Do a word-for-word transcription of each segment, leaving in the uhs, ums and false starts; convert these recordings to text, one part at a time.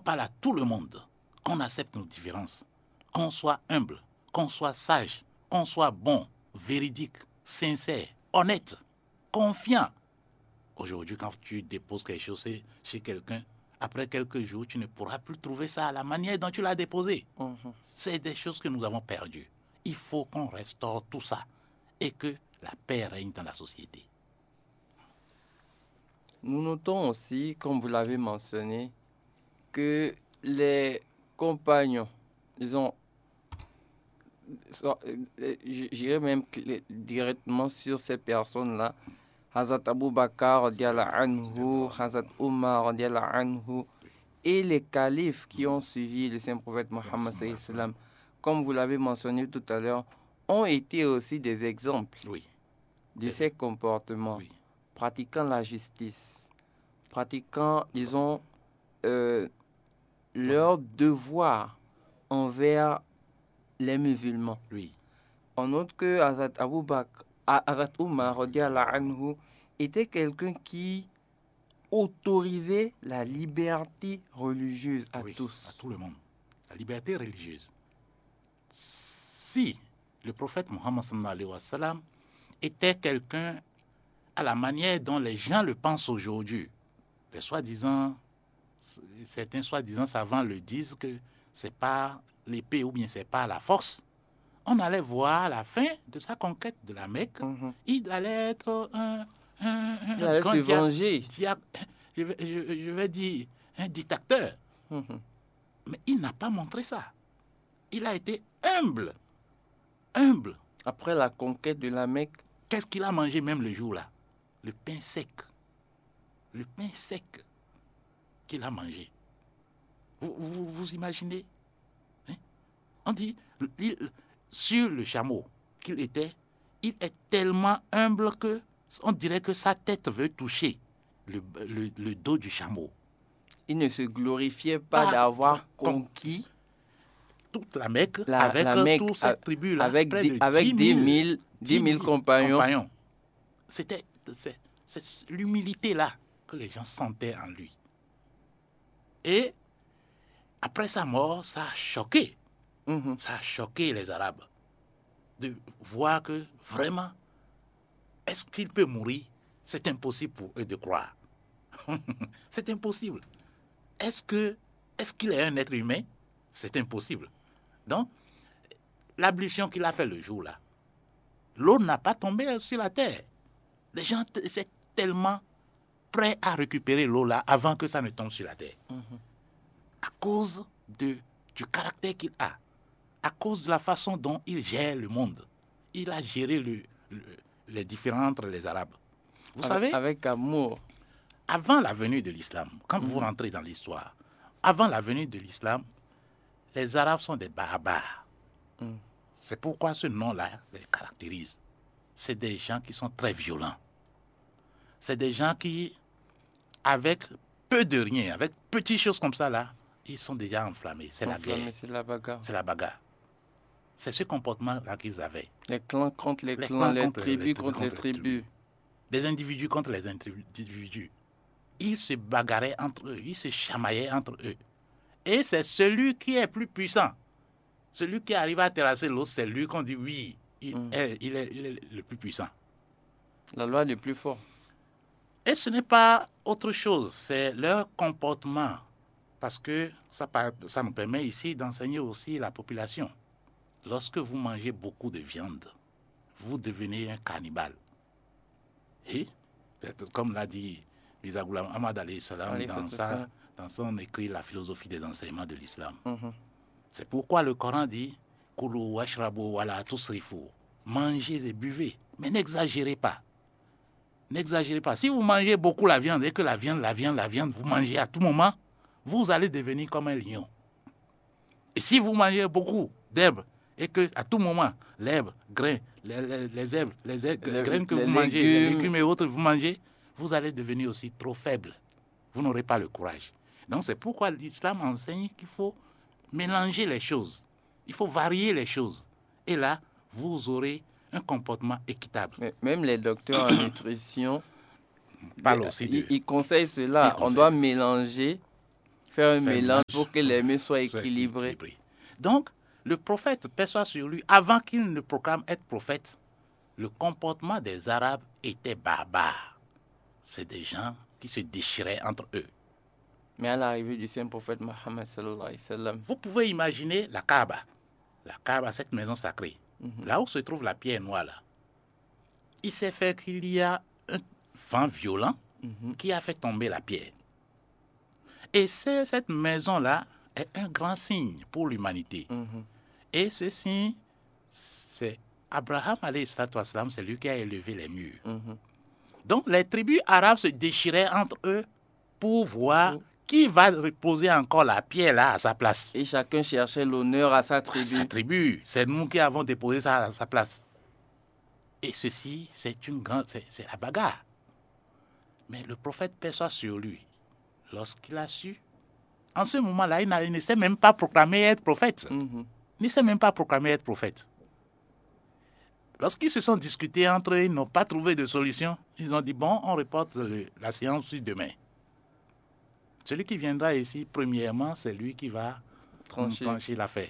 parle à tout le monde, qu'on accepte nos différences, qu'on soit humble, qu'on soit sage, qu'on soit bon, véridique, sincère, honnête, confiant. Aujourd'hui, quand tu déposes quelque chose chez quelqu'un, après quelques jours, tu ne pourras plus trouver ça à la manière dont tu l'as déposé. Mm-hmm. C'est des choses que nous avons perdues. Il faut qu'on restaure tout ça et que la paix règne dans la société. Nous notons aussi, comme vous l'avez mentionné, que les compagnons, disons, j'irai même directement sur ces personnes-là, Hazrat Abu Bakr, anhu, Hazrat Umar, anhu, et les califes qui ont suivi le saint prophète Mohammed, comme vous l'avez mentionné tout à l'heure, ont été aussi des exemples oui. de ces comportements, oui. pratiquant la justice, pratiquant, disons, euh, leur devoir envers les musulmans. Oui. On note que Hazrat Abu Bakr, Hazrat Umar anhu, était quelqu'un qui autorisait la liberté religieuse à oui, tous. À tout le monde. La liberté religieuse. Si le prophète Mohammed sallallahu alayhi wa sallam était quelqu'un à la manière dont les gens le pensent aujourd'hui, les soi-disant, certains soi-disant savants le disent que c'est pas l'épée ou bien c'est pas la force. On allait voir à la fin de sa conquête de la Mecque, mm-hmm. il allait être un, un, un il allait grand se venger. Dia, je, vais, je, je vais dire un dictateur. Mm-hmm. Mais il n'a pas montré ça. Il a été humble. Humble. Après la conquête de la Mecque, qu'est-ce qu'il a mangé même le jour-là? Le pain sec. Le pain sec qu'il a mangé. Vous, vous, vous imaginez? Hein? On dit, il, sur le chameau qu'il était, il est tellement humble que on dirait que sa tête veut toucher le, le, le dos du chameau. Il ne se glorifiait pas ah, d'avoir conquis toute la Mecque la, avec la Mecque, toute cette tribu-là, avec près des, de avec dix mille compagnons. compagnons. C'était c'est, c'est l'humilité-là que les gens sentaient en lui. Et après sa mort, ça a choqué. Mm-hmm. Ça a choqué les Arabes de voir que vraiment, est-ce qu'il peut mourir? C'est impossible pour eux de croire. C'est impossible. Est-ce que, est-ce qu'il est un être humain? C'est impossible. Donc, l'ablution qu'il a fait le jour-là, l'eau n'a pas tombé sur la terre. Les gens étaient tellement prêts à récupérer l'eau là avant que ça ne tombe sur la terre. Mm-hmm. À cause de, du caractère qu'il a, à cause de la façon dont il gère le monde. Il a géré le, le, les différends entre les Arabes. Vous avec, savez, avec amour. Avant la venue de l'islam, quand mm-hmm. vous rentrez dans l'histoire, avant la venue de l'islam, les Arabes sont des barbares. Mm. C'est pourquoi ce nom-là les caractérise. C'est des gens qui sont très violents. C'est des gens qui, avec peu de rien, avec petites choses comme ça là, ils sont déjà enflammés. C'est Enflammé, la guerre. C'est la bagarre. C'est la bagarre. C'est ce comportement-là qu'ils avaient. Les clans contre les, les clans, clans, les, contre tribus les, contre les, les tribus. tribus. Les individus contre les individus. Ils se bagarraient entre eux, ils se chamaillaient entre eux. Et c'est celui qui est plus puissant, celui qui arrive à terrasser l'autre, c'est lui qu'on dit oui, il, mm. est, il, est, il est le plus puissant. La loi du plus fort. Et ce n'est pas autre chose, c'est leur comportement. Parce que ça, ça nous permet ici d'enseigner aussi la population. Lorsque vous mangez beaucoup de viande, vous devenez un cannibale. Et, comme l'a dit Mirza Ghulam Ahmad alayhi salam dans, sa, dans son écrit La philosophie des enseignements de l'islam. Mm-hmm. C'est pourquoi le Coran dit Kulu washrabu wala tusrifu. Mangez et buvez, mais n'exagérez pas. N'exagérez pas. Si vous mangez beaucoup la viande et que la viande, la viande, la viande, vous mangez à tout moment, vous allez devenir comme un lion. Et si vous mangez beaucoup d'herbes et que à tout moment, l'herbe, grain, les, les, les herbes, les, herbes, les graines que les vous mangez, légumes. les légumes et autres que vous mangez, vous allez devenir aussi trop faible. Vous n'aurez pas le courage. Donc c'est pourquoi l'islam enseigne qu'il faut mélanger les choses. Il faut varier les choses. Et là, vous aurez un comportement équitable. Mais même les docteurs en nutrition parlent aussi de... Ils, ils conseillent cela. Ils conseillent. On doit mélanger faire un mélange pour que les mets soient équilibrés. équilibrés. Donc, le prophète, paix soit sur lui, avant qu'il ne proclame être prophète, le comportement des Arabes était barbare. C'est des gens qui se déchiraient entre eux. Mais à l'arrivée du saint prophète Mohammed sallallahu alayhi wa sallam, vous pouvez imaginer la Kaaba, la Kaaba, cette maison sacrée, mm-hmm. là où se trouve la pierre noire là. Il s'est fait qu'il y a un vent violent mm-hmm. qui a fait tomber la pierre. Et c'est, cette maison-là est un grand signe pour l'humanité. Mm-hmm. Et ce signe, c'est Abraham alayhi salatu wassalam, c'est lui qui a élevé les murs. Mm-hmm. Donc les tribus arabes se déchiraient entre eux pour voir mm-hmm. qui va reposer encore la pierre là à sa place. Et chacun cherchait l'honneur à sa tribu. À sa tribu. C'est nous qui avons déposé ça à sa place. Et ceci, c'est une grande, c'est, c'est la bagarre. Mais le prophète, paix soit sur lui, lorsqu'il a su, en ce moment-là, il, il ne sait même pas proclamer être prophète. Mm-hmm. Il ne sait même pas proclamer être prophète. Lorsqu'ils se sont discutés entre eux, ils n'ont pas trouvé de solution. Ils ont dit, bon, on reporte le, la séance sur demain. Celui qui viendra ici, premièrement, c'est lui qui va trancher, trancher l'affaire.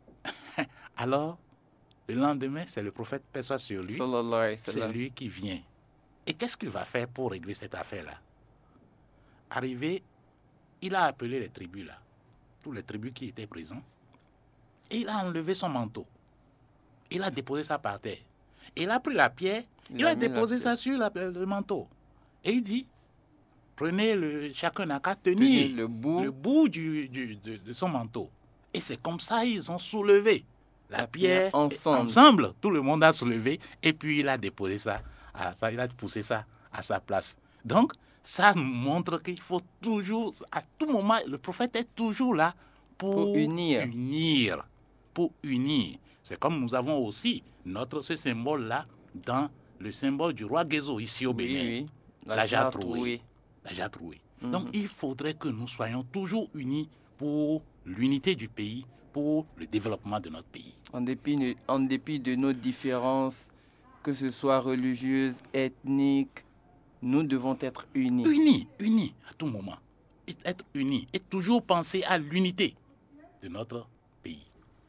Alors, le lendemain, c'est le prophète, paix soit sur lui. C'est lui qui vient. Et qu'est-ce qu'il va faire pour régler cette affaire-là? Arrivé, il a appelé les tribus là, tous les tribus qui étaient présents, et il a enlevé son manteau. Il a déposé ça par terre. Et il a pris la pierre, il, il a, a déposé ça sur la, le manteau. Et il dit, prenez le, chacun n'a qu'à tenir le bout, le bout du, du, de, de son manteau. Et c'est comme ça ils ont soulevé la, la pierre, pierre ensemble. ensemble. Tout le monde a soulevé et puis il a déposé ça, à, ça, il a poussé ça à sa place. Donc, ça nous montre qu'il faut toujours, à tout moment, le prophète est toujours là pour, pour unir. unir. Pour unir. C'est comme nous avons aussi notre, ce symbole-là dans le symbole du roi Gézo ici au Bénin. Oui, oui. La, la Jatroué. La Jatroué. Mm-hmm. Donc, il faudrait que nous soyons toujours unis pour l'unité du pays, pour le développement de notre pays. En dépit, en dépit de nos différences, que ce soit religieuses, ethniques, nous devons être unis. Unis, unis à tout moment. Être unis et toujours penser à l'unité de notre pays.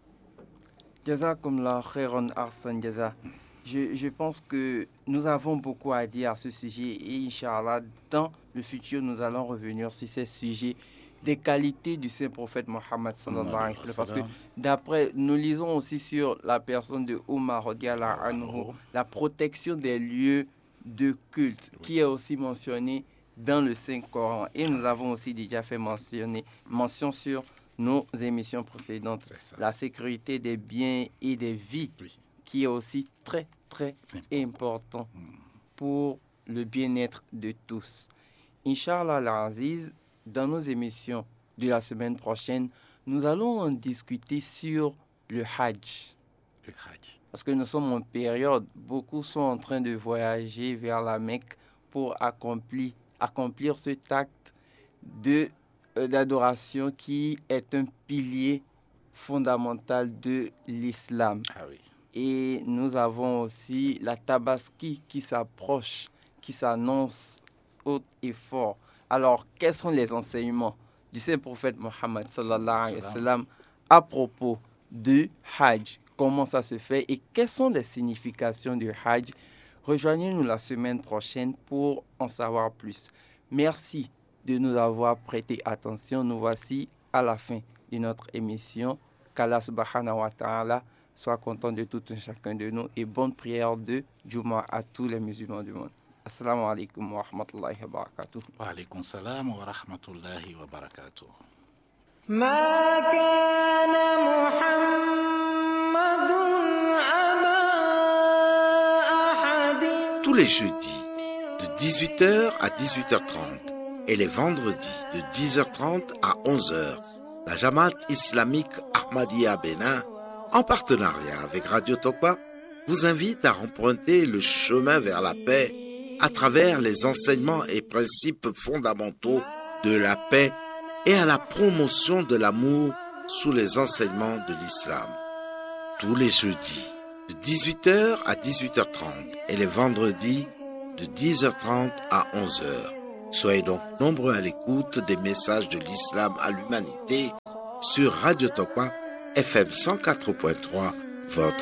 Jazakumullah khairan ahsan jaza. Je, je pense que nous avons beaucoup à dire à ce sujet et Inch'Allah, dans le futur, nous allons revenir sur ces sujets des qualités du saint prophète Mohammed sallallahu alayhi wa sallam. Parce que d'après, nous lisons aussi sur la personne de Omar radiyallahu anhu, la protection des lieux de culte qui est aussi mentionnée dans le Saint-Coran. Et nous avons aussi déjà fait mentionner, mention sur nos émissions précédentes, la sécurité des biens et des vies, oui. qui est aussi très, très important pour le bien-être de tous. Inch'Allah al-Aziz, dans nos émissions de la semaine prochaine, nous allons en discuter sur le Hajj. Le Hajj. Parce que nous sommes en période, beaucoup sont en train de voyager vers la Mecque pour accomplir, accomplir cet acte de, euh, d'adoration qui est un pilier fondamental de l'islam. Ah oui. Et nous avons aussi la Tabaski qui s'approche, qui s'annonce haut et fort. Alors, quels sont les enseignements du saint prophète Mohammed sallallahu alayhi wa sallam à propos du Hajj? Comment ça se fait et quelles sont les significations du Hajj? Rejoignez-nous la semaine prochaine pour en savoir plus. Merci de nous avoir prêté attention. Nous voici à la fin de notre émission. Qu'Allah subhanahu wa ta'ala soit content de tout un chacun de nous et bonne prière de Juma à tous les musulmans du monde. Assalamu alaikum wa rahmatullahi wa barakatuh. Wa alaikum salam wa rahmatullahi wa barakatuh. Ma kana Muhammadun aba ahadin. Tous les jeudis de dix-huit heures à dix-huit heures trente et les vendredis de dix heures trente à onze heures, la Jamaat islamique Ahmadiyya Bénin, en partenariat avec Radio Tokwa, vous invite à emprunter le chemin vers la paix à travers les enseignements et principes fondamentaux de la paix et à la promotion de l'amour sous les enseignements de l'islam. Tous les jeudis, de dix-huit heures à dix-huit heures trente et les vendredis, de dix heures trente à onze heures. Soyez donc nombreux à l'écoute des messages de l'islam à l'humanité sur Radio Tokwa F M cent quatre point trois, votre